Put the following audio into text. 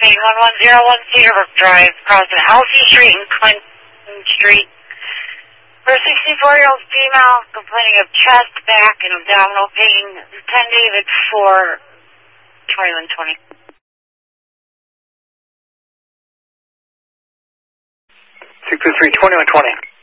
Main 1101 Cedarbrook Drive, crossing Elsie Street and Clinton Street. For a 64-year-old female complaining of chest, back, and abdominal pain, 10 David 4, 2120. 623, 2120.